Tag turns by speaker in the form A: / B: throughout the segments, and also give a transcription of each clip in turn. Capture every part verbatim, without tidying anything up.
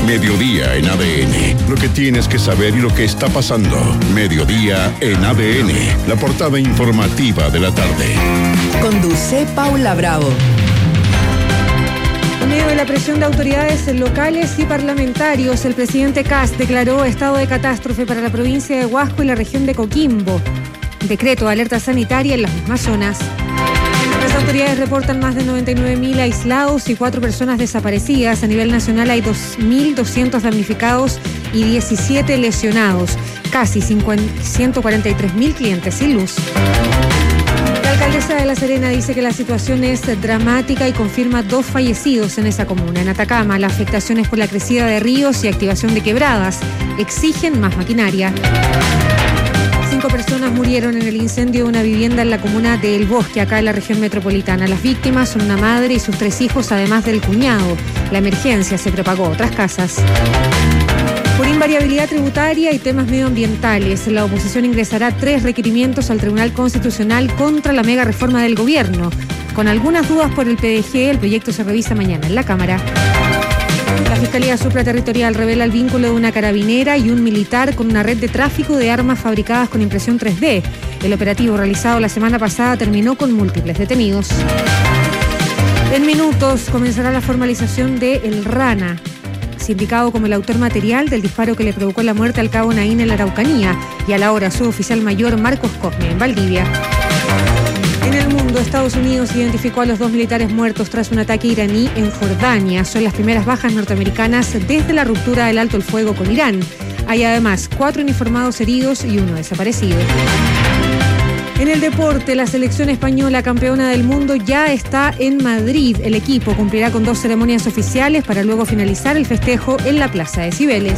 A: Mediodía en A D N. Lo que tienes que saber y lo que está pasando. Mediodía en A D N. La portada informativa de la tarde.
B: Conduce Paula Bravo.
C: En medio de la presión de autoridades locales y parlamentarios, el presidente Kast declaró estado de catástrofe para la provincia de Huasco y la región de Coquimbo. Decreto de alerta sanitaria en las mismas zonas. Las autoridades reportan más de noventa y nueve mil aislados y cuatro personas desaparecidas. A nivel nacional hay dos mil doscientos damnificados y diecisiete lesionados. Casi ciento cuarenta y tres mil clientes sin luz. La alcaldesa de La Serena dice que la situación es dramática y confirma dos fallecidos en esa comuna. En Atacama, la afectación es por la crecida de ríos y activación de quebradas. Exigen más maquinaria. Cinco personas murieron en el incendio de una vivienda en la comuna de El Bosque, acá en la región metropolitana. Las víctimas son una madre y sus tres hijos, además del cuñado. La emergencia se propagó a otras casas. Por invariabilidad tributaria y temas medioambientales, la oposición ingresará tres requerimientos al Tribunal Constitucional contra la mega reforma del gobierno. Con algunas dudas por el P D G, el proyecto se revisa mañana en la Cámara. La Fiscalía Supraterritorial revela el vínculo de una carabinera y un militar con una red de tráfico de armas fabricadas con impresión tres D. El operativo realizado la semana pasada terminó con múltiples detenidos. En minutos comenzará la formalización de El Rana, sindicado como el autor material del disparo que le provocó la muerte al cabo Naín en la Araucanía, y a la hora suboficial mayor Marcos Cosme en Valdivia. En el mundo, Estados Unidos identificó a los dos militares muertos tras un ataque iraní en Jordania. Son las primeras bajas norteamericanas desde la ruptura del alto el fuego con Irán. Hay además cuatro uniformados heridos y uno desaparecido. En el deporte, la selección española campeona del mundo ya está en Madrid. El equipo cumplirá con dos ceremonias oficiales para luego finalizar el festejo en la Plaza de Cibeles.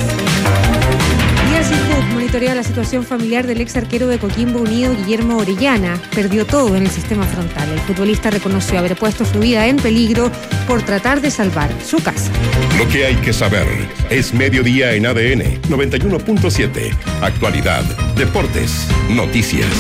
C: Díaz Food monitorea la situación familiar del ex arquero de Coquimbo Unido, Guillermo Orellana. Perdió todo en el sistema frontal. El futbolista reconoció haber puesto su vida en peligro por tratar de salvar su casa.
A: Lo que hay que saber es Mediodía en A D N noventa y uno punto siete. Actualidad, deportes, noticias.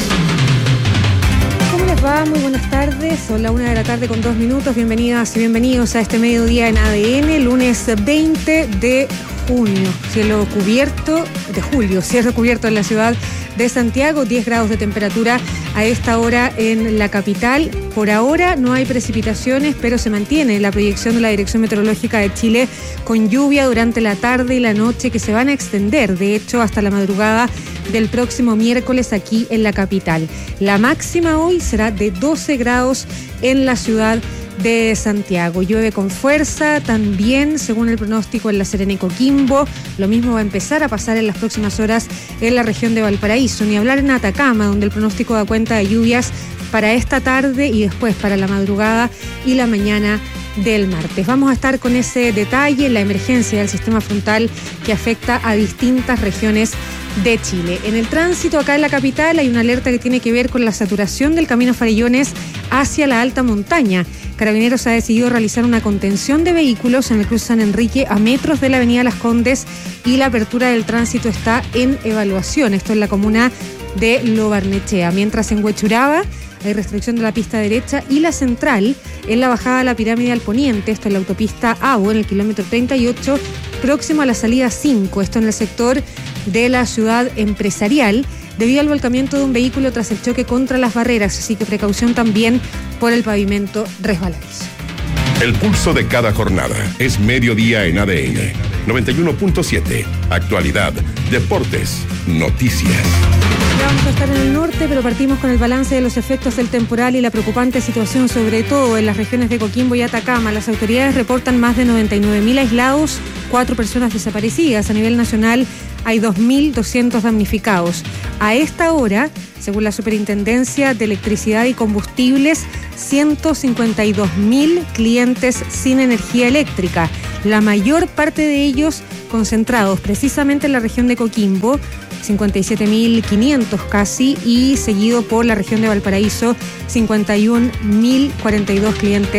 C: ¿Cómo les va? Muy buenas tardes. Son la una de la tarde con dos minutos. Bienvenidas y bienvenidos a este mediodía en A D N, lunes veinte de junio. Cielo cubierto, de julio, cielo cubierto en la ciudad de Santiago, diez grados de temperatura a esta hora en la capital. Por ahora no hay precipitaciones, pero se mantiene la proyección de la Dirección Meteorológica de Chile con lluvia durante la tarde y la noche que se van a extender, de hecho, hasta la madrugada del próximo miércoles aquí en la capital. La máxima hoy será de doce grados en la ciudad de Santiago. Llueve con fuerza también, según el pronóstico, en La Serena y Coquimbo. Lo mismo va a empezar a pasar en las próximas horas en la región de Valparaíso. Ni hablar en Atacama, donde el pronóstico da cuenta de lluvias para esta tarde y después para la madrugada y la mañana del martes. Vamos a estar con ese detalle, la emergencia del sistema frontal que afecta a distintas regiones de Chile. En el tránsito acá en la capital hay una alerta que tiene que ver con la saturación del camino Farellones hacia la alta montaña. Carabineros ha decidido realizar una contención de vehículos en el cruce San Enrique a metros de la avenida Las Condes y la apertura del tránsito está en evaluación. Esto en la comuna de Lo Barnechea. Mientras en Huechuraba hay restricción de la pista derecha y la central en la bajada de la pirámide al poniente, esto en la autopista Abo, en el kilómetro treinta y ocho, próximo a la salida cinco, esto en el sector de la ciudad empresarial, debido al volcamiento de un vehículo tras el choque contra las barreras, así que precaución también por el pavimento resbaladizo.
A: El pulso de cada jornada es Mediodía en A D N noventa y uno punto siete. Actualidad, deportes, noticias.
C: Vamos a estar en el norte, pero partimos con el balance de los efectos del temporal y la preocupante situación, sobre todo en las regiones de Coquimbo y Atacama. Las autoridades reportan más de noventa y nueve mil aislados, cuatro personas desaparecidas. A nivel nacional hay dos mil doscientos damnificados. A esta hora, según la Superintendencia de Electricidad y Combustibles, ciento cincuenta y dos mil clientes sin energía eléctrica. La mayor parte de ellos concentrados precisamente en la región de Coquimbo, cincuenta y siete mil quinientos casi, y seguido por la región de Valparaíso, cincuenta y un mil cuarenta y dos clientes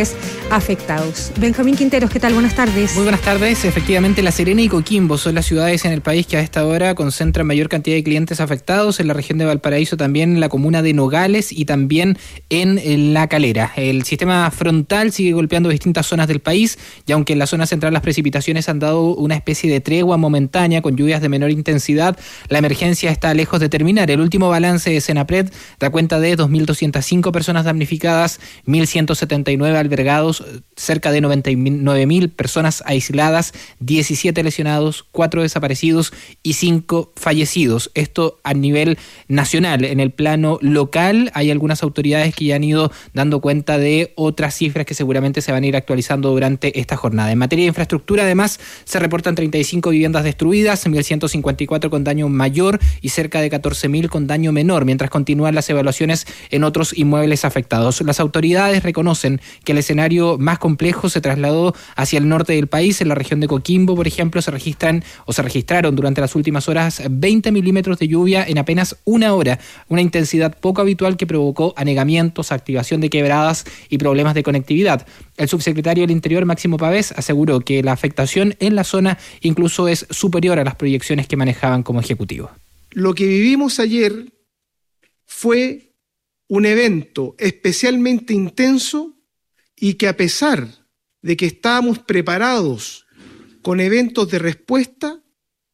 C: afectados. Benjamín Quinteros, ¿qué tal? Buenas tardes.
D: Muy buenas tardes. Efectivamente, La Serena y Coquimbo son las ciudades en el país que a esta hora concentran mayor cantidad de clientes afectados. En la región de Valparaíso también en la comuna de Nogales y también en La Calera. El sistema frontal sigue golpeando distintas zonas del país y aunque en la zona central las precipitaciones han dado una especie de tregua momentánea con lluvias de menor intensidad, la emergencia está lejos de terminar. El último balance de Senapred da cuenta de dos mil doscientas cinco personas damnificadas, mil ciento setenta y nueve albergados, cerca de noventa y nueve mil personas aisladas, diecisiete lesionados, cuatro desaparecidos y cinco fallecidos. Esto a nivel nacional. En el plano local hay algunas autoridades que ya han ido dando cuenta de otras cifras que seguramente se van a ir actualizando durante esta jornada. En materia de infraestructura, además, se reportan treinta y cinco viviendas destruidas, mil ciento cincuenta y cuatro con daño mayor y cerca de catorce mil con daño menor, mientras continúan las evaluaciones en otros inmuebles afectados. Las autoridades reconocen que el escenario más complejo se trasladó hacia el norte del país. En la región de Coquimbo, por ejemplo, se registran o se registraron durante las últimas horas veinte milímetros de lluvia en apenas una hora, una intensidad poco habitual que provocó anegamientos, activación de quebradas y problemas de conectividad. El subsecretario del Interior, Máximo Pavés, aseguró que la afectación en la zona incluso es superior a las proyecciones que manejaban como ejecutivo.
E: Lo que vivimos ayer fue un evento especialmente intenso y que a pesar de que estábamos preparados con eventos de respuesta,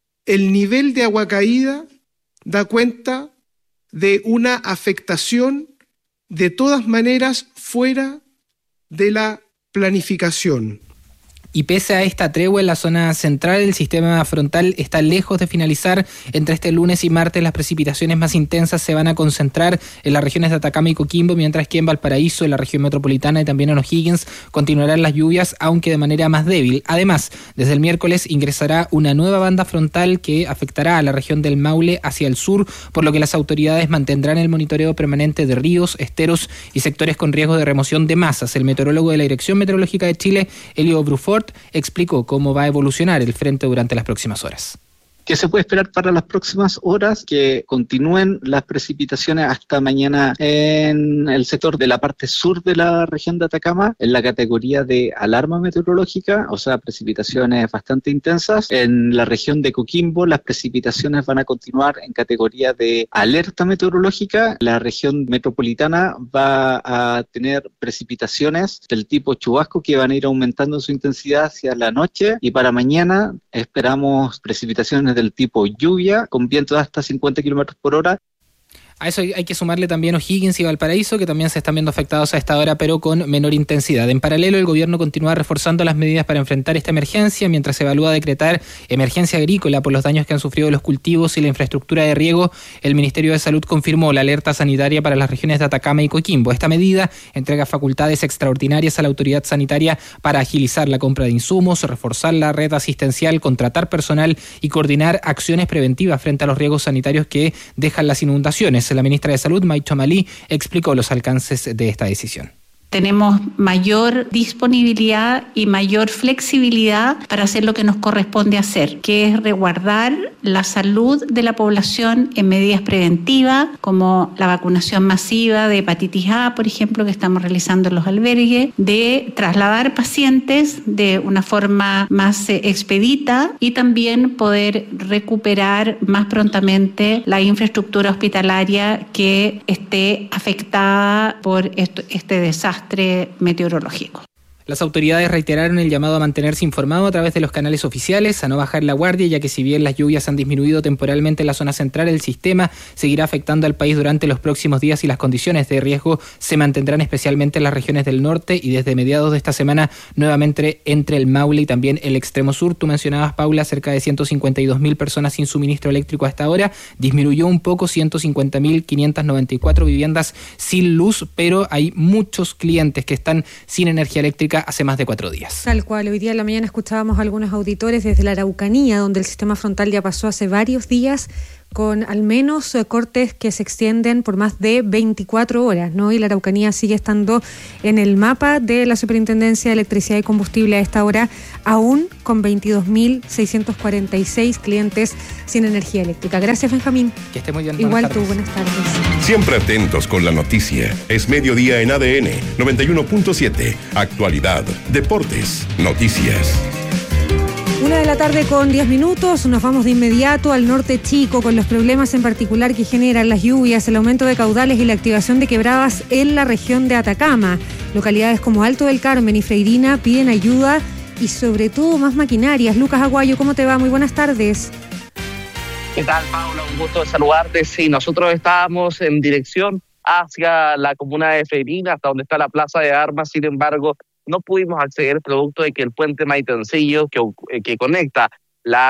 E: el nivel de agua caída da cuenta de una afectación de todas maneras fuera de la planificación.
D: Y pese a esta tregua en la zona central, el sistema frontal está lejos de finalizar. Entre este lunes y martes las precipitaciones más intensas se van a concentrar en las regiones de Atacama y Coquimbo, mientras que en Valparaíso, en la región metropolitana y también en O'Higgins continuarán las lluvias, aunque de manera más débil. Además, desde el miércoles ingresará una nueva banda frontal que afectará a la región del Maule hacia el sur, por lo que las autoridades mantendrán el monitoreo permanente de ríos, esteros y sectores con riesgo de remoción de masas. El meteorólogo de la Dirección Meteorológica de Chile, Elio Brufort, explicó cómo va a evolucionar el frente durante las próximas horas.
F: ¿Qué se puede esperar para las próximas horas? Que continúen las precipitaciones hasta mañana en el sector de la parte sur de la región de Atacama, en la categoría de alarma meteorológica, o sea, precipitaciones bastante intensas. En la región de Coquimbo, las precipitaciones van a continuar en categoría de alerta meteorológica. La región metropolitana va a tener precipitaciones del tipo chubasco que van a ir aumentando su intensidad hacia la noche, y para mañana esperamos precipitaciones del tipo lluvia, con viento de hasta cincuenta kilómetros por hora.
D: A eso hay que sumarle también O'Higgins y Valparaíso, que también se están viendo afectados a esta hora, pero con menor intensidad. En paralelo, el gobierno continúa reforzando las medidas para enfrentar esta emergencia, mientras se evalúa decretar emergencia agrícola por los daños que han sufrido los cultivos y la infraestructura de riego. El Ministerio de Salud confirmó la alerta sanitaria para las regiones de Atacama y Coquimbo. Esta medida entrega facultades extraordinarias a la autoridad sanitaria para agilizar la compra de insumos, reforzar la red asistencial, contratar personal y coordinar acciones preventivas frente a los riesgos sanitarios que dejan las inundaciones. La ministra de Salud, Maicho Malí, explicó los alcances de esta decisión.
G: Tenemos mayor disponibilidad y mayor flexibilidad para hacer lo que nos corresponde hacer, que es resguardar la salud de la población en medidas preventivas, como la vacunación masiva de hepatitis A, por ejemplo, que estamos realizando en los albergues, de trasladar pacientes de una forma más eh, expedita y también poder recuperar más prontamente la infraestructura hospitalaria que esté afectada por esto, este desastre meteorológico.
D: Las autoridades reiteraron el llamado a mantenerse informado a través de los canales oficiales, a no bajar la guardia, ya que si bien las lluvias han disminuido temporalmente en la zona central, el sistema seguirá afectando al país durante los próximos días y las condiciones de riesgo se mantendrán especialmente en las regiones del norte y desde mediados de esta semana nuevamente entre el Maule y también el extremo sur. Tú mencionabas, Paula, cerca de ciento cincuenta y dos mil personas sin suministro eléctrico hasta ahora. Disminuyó un poco, ciento cincuenta mil quinientas noventa y cuatro viviendas sin luz, pero hay muchos clientes que están sin energía eléctrica hace más de cuatro días.
C: Tal cual, hoy día en la mañana escuchábamos a algunos auditores desde la Araucanía, donde el sistema frontal ya pasó hace varios días con al menos eh, cortes que se extienden por más de veinticuatro horas, ¿no? Y la Araucanía sigue estando en el mapa de la Superintendencia de Electricidad y Combustible a esta hora, aún con veintidós mil seiscientos cuarenta y seis clientes sin energía eléctrica. Gracias, Benjamín.
D: Que esté muy bien.
C: Igual
D: buenas
C: tú,
D: tardes.
C: buenas tardes.
A: Siempre atentos con la noticia. Es mediodía en A D N noventa y uno punto siete. Actualidad, deportes, noticias.
C: Una de la tarde con diez minutos, nos vamos de inmediato al norte chico con los problemas en particular que generan las lluvias, el aumento de caudales y la activación de quebradas en la región de Atacama. Localidades como Alto del Carmen y Freirina piden ayuda y sobre todo más maquinarias. Lucas Aguayo, ¿cómo te va? Muy buenas tardes.
H: ¿Qué tal, Paula? Un gusto de saludarte. Sí, nosotros estábamos en dirección hacia la comuna de Freirina, hasta donde está la Plaza de Armas. Sin embargo, no pudimos acceder producto de que el puente Maitencillo, que, que conecta la,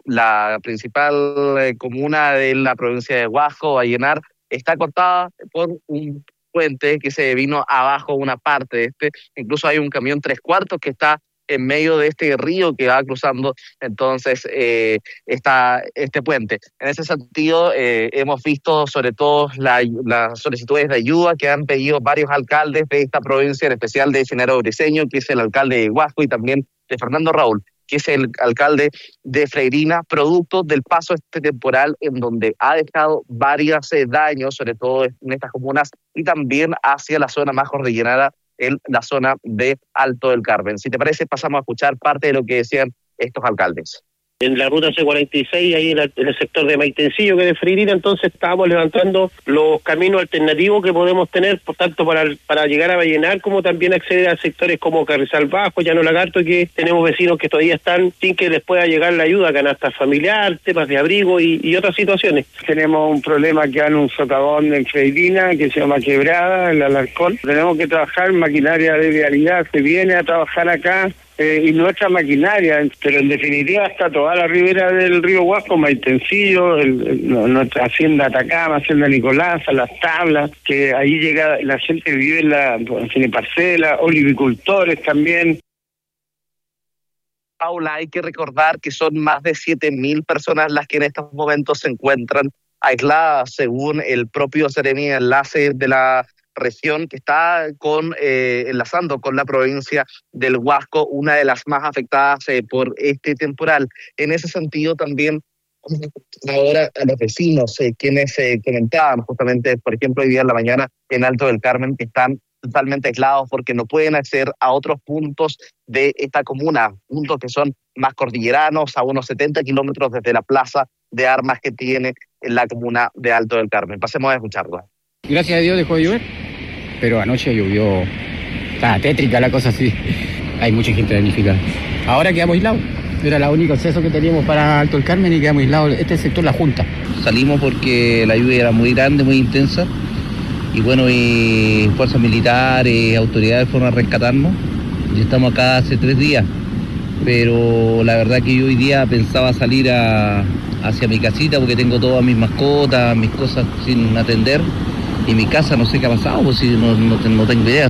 H: la principal eh, comuna de la provincia de Huasco, Vallenar, está cortada por un puente que se vino abajo una parte de este. Incluso hay un camión tres cuartos que está en medio de este río que va cruzando entonces eh, esta, este puente. En ese sentido, eh, hemos visto sobre todo la, las solicitudes de ayuda que han pedido varios alcaldes de esta provincia, en especial de Genaro Briceño, que es el alcalde de Huasco, y también de Fernando Raúl, que es el alcalde de Freirina, producto del paso este temporal en donde ha dejado varios eh, daños, sobre todo en estas comunas, y también hacia la zona más cordillerana, en la zona de Alto del Carmen. Si te parece, pasamos a escuchar parte de lo que decían estos alcaldes.
I: En la ruta C cuarenta y seis, ahí en, la, en el sector de Maitencillo, que es de Freirina, entonces estábamos levantando los caminos alternativos que podemos tener, por tanto para, para llegar a Vallenar, como también acceder a sectores como Carrizal Bajo, Llano Lagarto, que tenemos vecinos que todavía están sin que les pueda llegar la ayuda, canasta familiar, temas de abrigo y, y otras situaciones.
J: Tenemos un problema que hay un socavón en Freirina, que se llama Quebrada, el Alarcón. Tenemos que trabajar maquinaria de vialidad, se viene a trabajar acá, Eh, y nuestra maquinaria, pero en definitiva está toda la ribera del río Huasco, Maitencillo, el, el, nuestra hacienda Atacama, hacienda Nicolasa, las tablas, que ahí llega, la gente vive en la, tiene parcelas, olivicultores también.
H: Paula, hay que recordar que son más de siete mil personas las que en estos momentos se encuentran aisladas, según el propio Seremi de Enlace de la región, que está con eh, enlazando con la provincia del Huasco, una de las más afectadas eh, por este temporal. En ese sentido también ahora a los vecinos, eh, quienes eh, comentaban justamente, por ejemplo, hoy día en la mañana en Alto del Carmen, que están totalmente aislados porque no pueden acceder a otros puntos de esta comuna, puntos que son más cordilleranos, a unos setenta kilómetros desde la plaza de armas que tiene en la comuna de Alto del Carmen. Pasemos a escucharla.
K: Gracias a Dios dejó de llover, pero anoche llovió, estaba tétrica la cosa así, hay mucha gente damnificada. Ahora quedamos aislados, era el único acceso que teníamos para Alto del Carmen y quedamos aislados, este sector La Junta.
L: Salimos porque la lluvia era muy grande, muy intensa, y bueno, y fuerzas militares, autoridades fueron a rescatarnos, y estamos acá hace tres días, pero la verdad que yo hoy día pensaba salir a, hacia mi casita porque tengo todas mis mascotas, mis cosas sin atender. Y mi casa no sé qué ha pasado, pues si no, no, no tengo idea.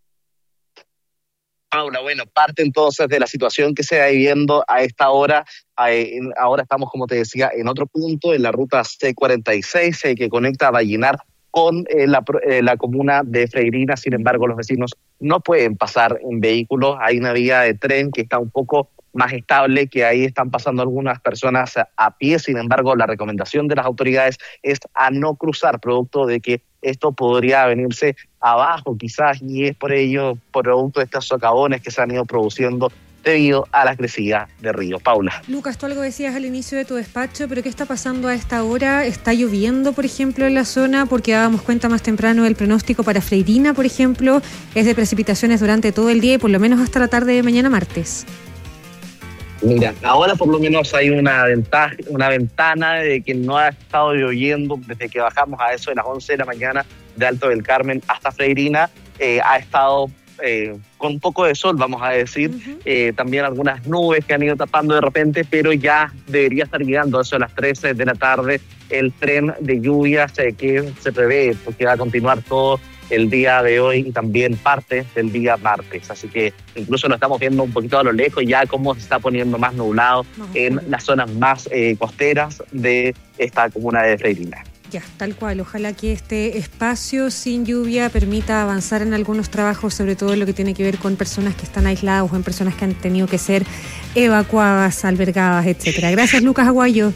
H: Paula, bueno, parte entonces de la situación que se va viviendo a esta hora. Ahora estamos, como te decía, en otro punto, en la ruta C cuarenta y seis, eh, que conecta a Vallenar con eh, la, eh, la comuna de Freirina. Sin embargo, los vecinos no pueden pasar en vehículos. Hay una vía de tren que está un poco más estable, que ahí están pasando algunas personas a, a pie. Sin embargo, la recomendación de las autoridades es a no cruzar, producto de que esto podría venirse abajo quizás, y es por ello, por producto de estos socavones que se han ido produciendo debido a la crecida de ríos. Paula.
C: Lucas, tú algo decías al inicio de tu despacho, pero ¿qué está pasando a esta hora? ¿Está lloviendo, por ejemplo, en la zona? Porque dábamos cuenta más temprano del pronóstico para Freirina, por ejemplo, es de precipitaciones durante todo el día y por lo menos hasta la tarde de mañana martes.
H: Mira, ahora por lo menos hay una ventaja, una ventana de que no ha estado lloviendo desde que bajamos a eso de las once de la mañana de Alto del Carmen hasta Freirina. Eh, ha estado eh, con un poco de sol, vamos a decir, uh-huh. eh, también algunas nubes que han ido tapando de repente, pero ya debería estar llegando a eso a las trece de la tarde el tren de lluvias eh, que se prevé, porque va a continuar todo el día de hoy y también parte del día martes. Así que incluso lo estamos viendo un poquito a lo lejos ya cómo se está poniendo más nublado en las zonas más eh, costeras de esta comuna de Freirina.
C: Ya, tal cual. Ojalá que este espacio sin lluvia permita avanzar en algunos trabajos, sobre todo en lo que tiene que ver con personas que están aisladas o en personas que han tenido que ser evacuadas, albergadas, etcétera. Gracias, Lucas Aguayo.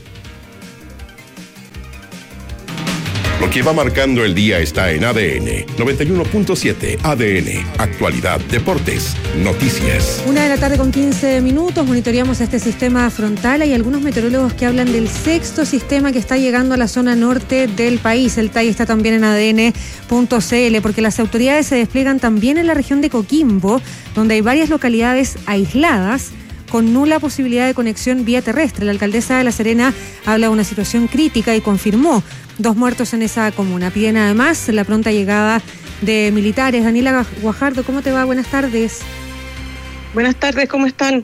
A: Lo que va marcando el día está en A D N noventa y uno punto siete. A D N, actualidad, deportes, noticias.
C: Una de la tarde con quince minutos, monitoreamos este sistema frontal. Hay algunos meteorólogos que hablan del sexto sistema que está llegando a la zona norte del país. El detalle está también en A D N punto C L, porque las autoridades se despliegan también en la región de Coquimbo, donde hay varias localidades aisladas con nula posibilidad de conexión vía terrestre. La alcaldesa de La Serena habla de una situación crítica y confirmó dos muertos en esa comuna. Piden además la pronta llegada de militares. Daniela Guajardo, ¿cómo te va? Buenas tardes.
M: Buenas tardes, ¿cómo están?